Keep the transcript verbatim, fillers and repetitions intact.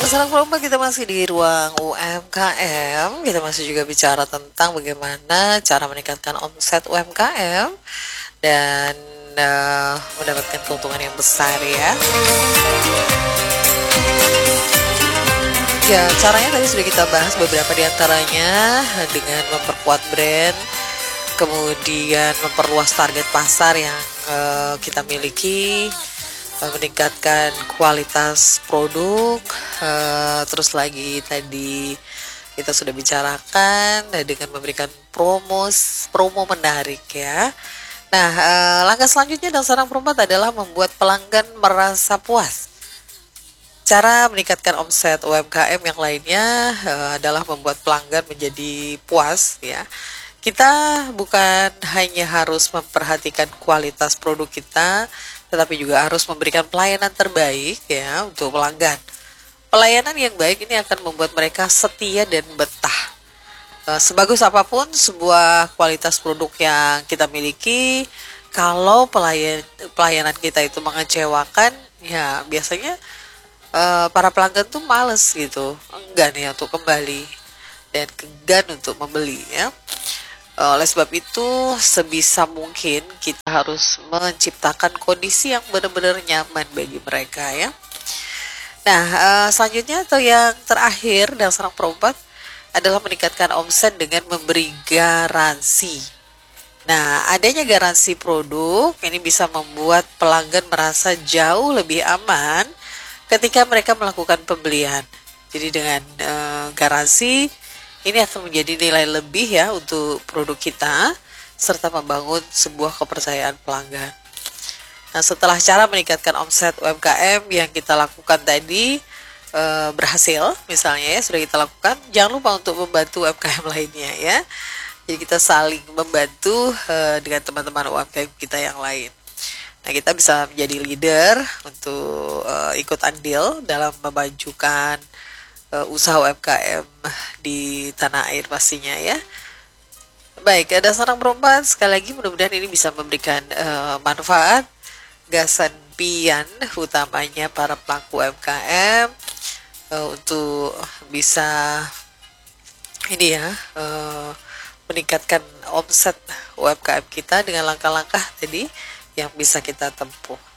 Salam perempuan, kita masih di ruang U M K M. Kita masih juga bicara tentang bagaimana cara meningkatkan omset U M K M dan uh, mendapatkan keuntungan yang besar ya. Ya, caranya tadi sudah kita bahas beberapa di antaranya dengan memperkuat brand, kemudian memperluas target pasar yang uh, kita miliki, meningkatkan kualitas produk, uh, terus lagi tadi kita sudah bicarakan uh, dengan memberikan promos promo menarik ya. Nah, uh, langkah selanjutnya dan saran perempuan adalah membuat pelanggan merasa puas. Cara meningkatkan omset U M K M yang lainnya uh, adalah membuat pelanggan menjadi puas ya. Kita bukan hanya harus memperhatikan kualitas produk kita, tetapi juga harus memberikan pelayanan terbaik ya untuk pelanggan. Pelayanan yang baik ini akan membuat mereka setia dan betah. E, sebagus apapun sebuah kualitas produk yang kita miliki, kalau pelayan, pelayanan kita itu mengecewakan, ya biasanya e, para pelanggan tuh males gitu, enggan ya untuk kembali dan enggan untuk membeli ya. Oleh sebab itu, sebisa mungkin kita harus menciptakan kondisi yang benar-benar nyaman bagi mereka ya. Nah, uh, selanjutnya atau yang terakhir dan sarang perempat adalah meningkatkan omset dengan memberi garansi. Nah, adanya garansi produk ini bisa membuat pelanggan merasa jauh lebih aman ketika mereka melakukan pembelian. Jadi dengan uh, garansi ini akan menjadi nilai lebih ya untuk produk kita, serta membangun sebuah kepercayaan pelanggan. Nah, setelah cara meningkatkan omset U M K M yang kita lakukan tadi e, berhasil, misalnya ya sudah kita lakukan, jangan lupa untuk membantu U M K M lainnya ya. Jadi kita saling membantu e, dengan teman-teman U M K M kita yang lain. Nah, kita bisa menjadi leader untuk e, ikut andil dalam memajukan Uh, usaha U M K M di tanah air pastinya ya. Baik, ada seorang perempuan, sekali lagi mudah-mudahan ini bisa memberikan uh, manfaat. Gasan pian utamanya para pelaku U M K M uh, untuk bisa ini ya uh, meningkatkan omset U M K M kita dengan langkah-langkah tadi yang bisa kita tempuh.